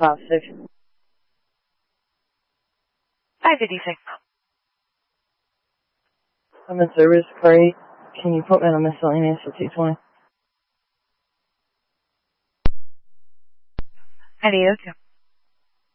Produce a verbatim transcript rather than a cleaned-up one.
five six. five fifty-six. I'm in service, Craig. Can you put me on a miscellaneous for two twenty? ninety oh two.